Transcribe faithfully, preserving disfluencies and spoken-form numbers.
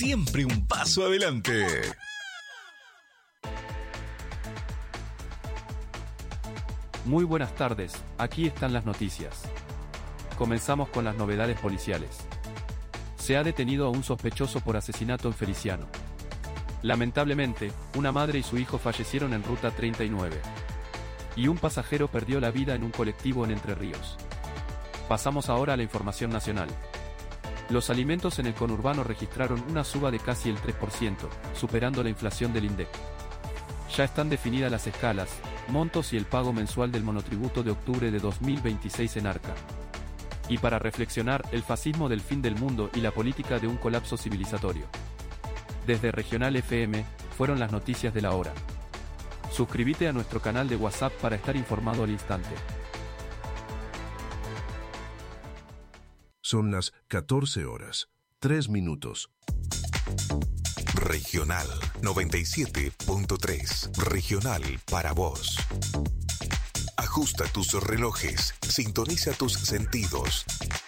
siempre un paso adelante. Muy buenas tardes, aquí están las noticias. Comenzamos con las novedades policiales. Se ha detenido a un sospechoso por asesinato en Feliciano. Lamentablemente, una madre y su hijo fallecieron en Ruta treinta y nueve. Y un pasajero perdió la vida en un colectivo en Entre Ríos. Pasamos ahora a la información nacional. Los alimentos en el conurbano registraron una suba de casi el tres por ciento, superando la inflación del INDEC. Ya están definidas las escalas, montos y el pago mensual del monotributo de octubre de dos mil veintiséis en Arca. Y para reflexionar, el fascismo del fin del mundo y la política de un colapso civilizatorio. Desde Regional F M, fueron las noticias de la hora. Suscríbete a nuestro canal de WhatsApp para estar informado al instante. Son las catorce horas, tres minutos. Regional noventa y siete punto tres. Regional para vos. Ajusta tus relojes, sintoniza tus sentidos.